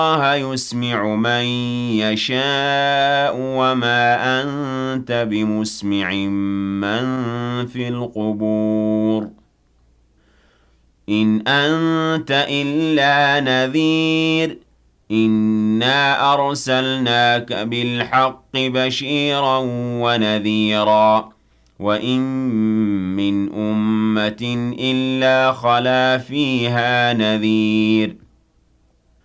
اللَّهَ يُسْمِعُ مَن يَشَاءُ وَمَا أَنتَ بِمُسْمِعٍ مَّن فِي الْقُبُورِ إِنْ أَنتَ إِلَّا نَذِيرٌ إِنَّا أَرْسَلْنَاكَ بِالْحَقِّ بَشِيرًا وَنَذِيرًا وَإِن مِّنْ أُمَّةٍ إِلَّا خَلَا فِيهَا نَذِيرٌ